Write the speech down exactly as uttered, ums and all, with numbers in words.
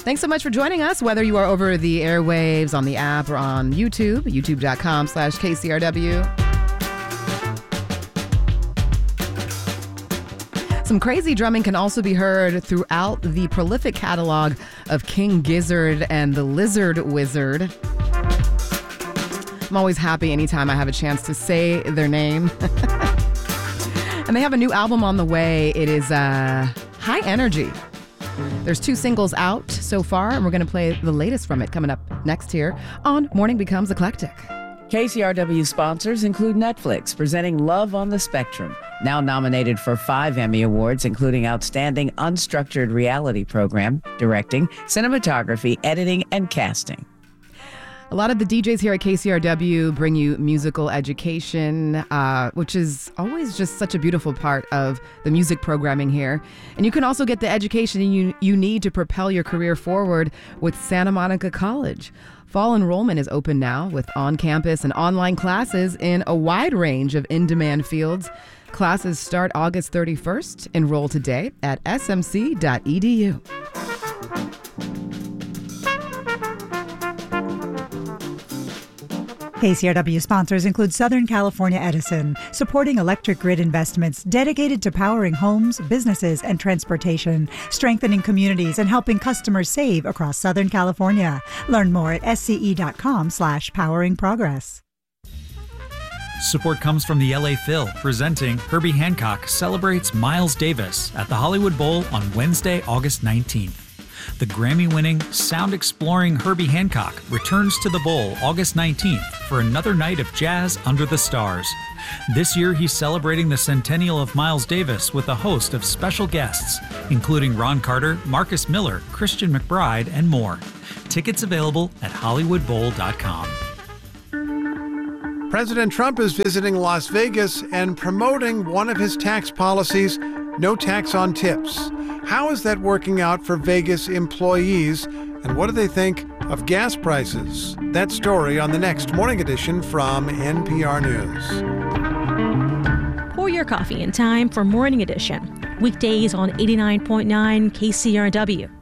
Thanks so much for joining us, whether you are over the airwaves, on the app, or on YouTube, youtube.com slash KCRW. Some crazy drumming can also be heard throughout the prolific catalog of King Gizzard and the Lizard Wizard. I'm always happy anytime I have a chance to say their name. And they have a new album on the way. It is uh, High Energy. There's two singles out so far, and we're going to play the latest from it coming up next here on Morning Becomes Eclectic. K C R W sponsors include Netflix, presenting Love on the Spectrum, now nominated for five Emmy Awards, including Outstanding Unstructured Reality Program, Directing, Cinematography, Editing, and Casting. A lot of the D Js here at K C R W bring you musical education, uh, which is always just such a beautiful part of the music programming here. And you can also get the education you, you need to propel your career forward with Santa Monica College. Fall enrollment is open now with on-campus and online classes in a wide range of in-demand fields. Classes start August thirty-first. Enroll today at s m c dot e d u. K C R W sponsors include Southern California Edison, supporting electric grid investments dedicated to powering homes, businesses, and transportation, strengthening communities, and helping customers save across Southern California. Learn more at s c e dot com slash powering progress. Support comes from the L A Phil, presenting Herbie Hancock Celebrates Miles Davis at the Hollywood Bowl on Wednesday, August nineteenth. The Grammy-winning, sound-exploring Herbie Hancock returns to the Bowl August nineteenth for another night of jazz under the stars. This year, he's celebrating the centennial of Miles Davis with a host of special guests, including Ron Carter, Marcus Miller, Christian McBride, and more. Tickets available at hollywood bowl dot com. President Trump is visiting Las Vegas and promoting one of his tax policies, no tax on tips. How is that working out for Vegas employees, and what do they think of gas prices? That story on the next Morning Edition from N P R News. Pour your coffee in time for Morning Edition. Weekdays on eighty-nine point nine K C R W.